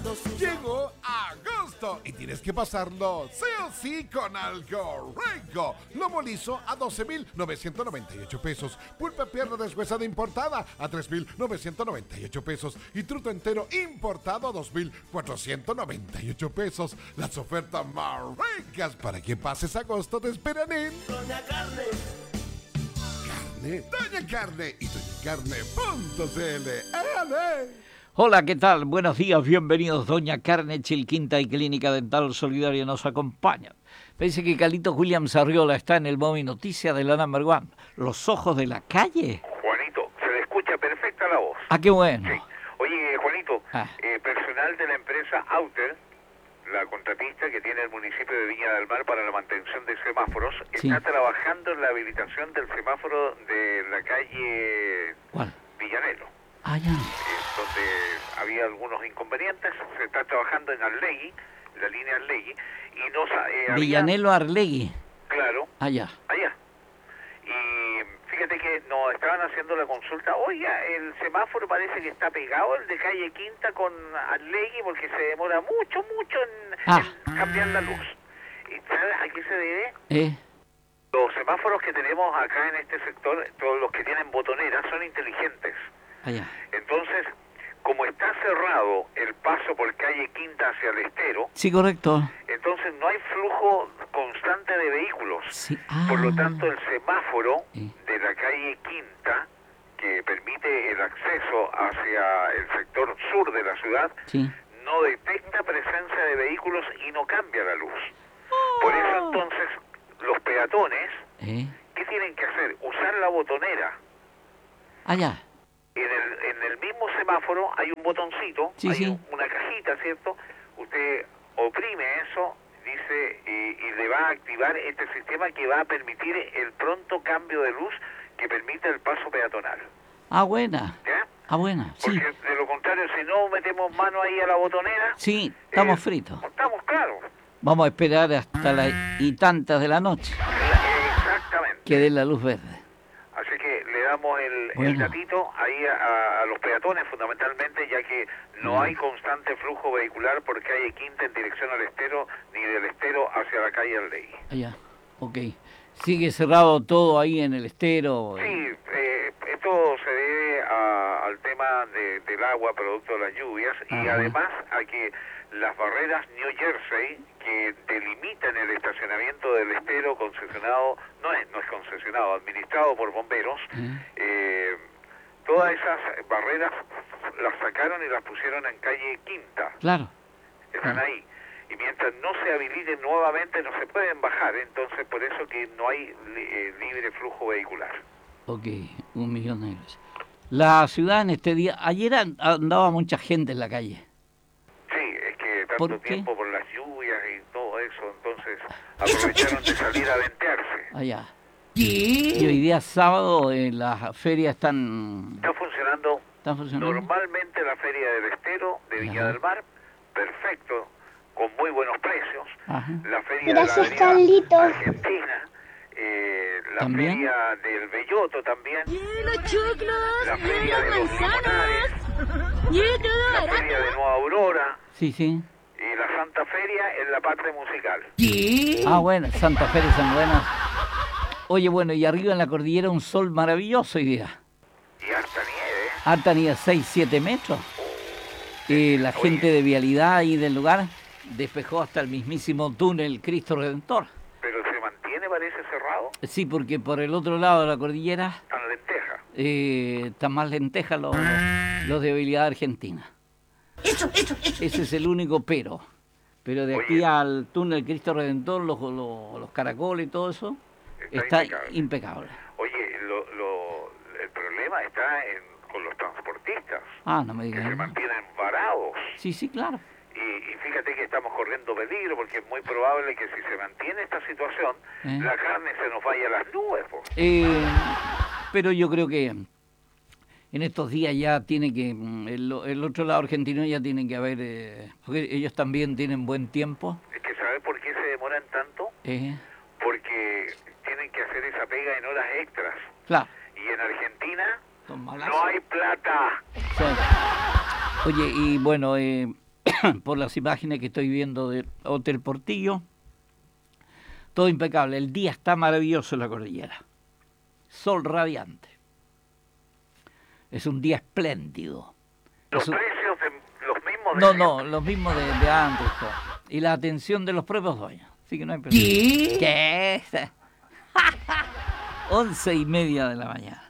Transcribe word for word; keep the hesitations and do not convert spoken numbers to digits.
Llegó agosto y tienes que pasarlo sí o sí con algo rico. Lomo liso a doce mil novecientos noventa y ocho pesos. Pulpa pierna deshuesada importada a tres mil novecientos noventa y ocho pesos. Y truto entero importado a dos mil cuatrocientos noventa y ocho pesos. Las ofertas más ricas para que pases agosto te esperan en Doña Carne. Carne, Doña Carne y doña carne punto c l. ¡Éale! Hola, ¿qué tal? Buenos días, bienvenidos. Doña Carne, Chilquinta y Clínica Dental Solidaria nos acompañan. Parece que Carlitos Williams Arriola está en el Movi Noticia de la Number One. Los ojos de la calle. Juanito, se le escucha perfecta la voz. Ah, qué bueno. Sí. Oye, Juanito, Ah. eh, personal de la empresa Outer, la contratista que tiene el municipio de Viña del Mar para la mantención de semáforos, Sí. está trabajando en la habilitación del semáforo de la calle ¿Cuál? Villanelo, Ah, ya. eh, donde había algunos inconvenientes. Se está trabajando en Arlegui, la línea Arlegui, y no sa- eh, había- Villanelo Arlegui. Claro, Allá. allá. Y fíjate que nos estaban haciendo la consulta. Oiga, el semáforo parece que está pegado, el de calle Quinta con Arlegui, porque se demora mucho, mucho en, Ah. en cambiar la luz. ¿Y sabes a qué se debe? ¿Eh? Los semáforos que tenemos acá en este sector, todos los que tienen botoneras, son inteligentes. Allá. Entonces, como está cerrado el paso por calle Quinta hacia el estero, Sí, correcto. entonces no hay flujo constante de vehículos. Sí. Ah. Por lo tanto, el semáforo Eh. de la calle Quinta, que permite el acceso hacia el sector sur de la ciudad, Sí. no detecta presencia de vehículos y no cambia la luz. Por eso entonces, los peatones, ¿Eh? ¿qué tienen que hacer? Usar la botonera. Allá. En el, en el mismo semáforo hay un botoncito, Sí, hay sí. un- una cajita, ¿cierto? Usted oprime eso, dice, y, y le va a activar este sistema que va a permitir el pronto cambio de luz que permite el paso peatonal. Ah, buena. ¿Ya? Ah, buena. Sí. Porque de lo contrario, si no metemos mano ahí a la botonera, Sí, estamos eh, fritos. estamos claros. Vamos a esperar hasta las y tantas de la noche Exactamente. que dé la luz verde. Así que le damos el, el Bueno. datito ahí a, a los peatones fundamentalmente, ya que no Bien. hay constante flujo vehicular por calle Quinta en dirección al estero, ni del estero hacia la calle Arlegui. Allá. Ok. Sigue cerrado todo ahí en el estero. Sí, eh, esto se debe a- al tema de- del agua producto de las lluvias y Ajá. además a que las barreras New Jersey que delimitan el estacionamiento del estero concesionado, no es, no es concesionado, administrado por bomberos, ¿Eh? eh, todas esas barreras las sacaron y las pusieron en calle Quinta, Claro. están Ah. ahí. Y mientras no se habiliten nuevamente no se pueden bajar, entonces por eso que no hay li- eh, libre flujo vehicular. Ok, un millón de euros. La ciudad en este día, ayer an- andaba mucha gente en la calle. Sí, es que tanto ¿Por qué? tiempo por las lluvias y todo eso, entonces aprovecharon de salir a ventearse. Allá. Y hoy día sábado eh, las ferias están, Está funcionando están funcionando. normalmente la feria del estero de Viña Ajá. del Mar, perfecto, con muy buenos precios. Ajá. La feria Gracias, de la Avenida Carlitos. Argentina, eh, la ¿También? feria del Belloto también, Los choclos, la feria de los limonares, la feria de Nueva Aurora Sí, sí. y la Santa Feria en la parte musical. Ah, bueno, Santa Fe y San Buenas. Oye, bueno, y arriba en la cordillera un sol maravilloso hoy día. Y hasta nieve. Alta ni a seis, siete metros. Y la gente de vialidad ahí del lugar despejó hasta el mismísimo túnel Cristo Redentor. Pero se mantiene, parece, cerrado, Sí, porque por el otro lado de la cordillera tan lenteja. eh, están más lentejas los, los de vialidad argentina. Ese es el único pero. Pero de aquí Oye. al túnel Cristo Redentor, los, los, los caracoles y todo eso, Está está impecable. impecable. Oye, lo, lo, el problema está en, con los transportistas, Ah, no me que digas. se nada. mantienen varados. Sí, sí, claro. Y, y fíjate que estamos corriendo peligro porque es muy probable que si se mantiene esta situación, ¿Eh? la carne se nos vaya a las nubes. Po. Eh, pero yo creo que en estos días ya tiene que, mm, el, el otro lado argentino ya tiene que haber, eh, porque ellos también tienen buen tiempo. Es que ¿sabes por qué se demoran tanto? Eh, Porque tienen que hacer esa pega en horas extras. claro. Y en Argentina Son malazos. no hay plata. Sí. Oye, y bueno, eh, por las imágenes que estoy viendo del Hotel Portillo. Todo impecable. El día está maravilloso en la cordillera. Sol radiante. Es un día espléndido. ¿Los un... precios de, los mismos de No, siempre? no, los mismos de, de antes. Todo. Y la atención de los propios dueños. Así que no hay problema. ¿Qué? ¿Qué? Once y media de la mañana.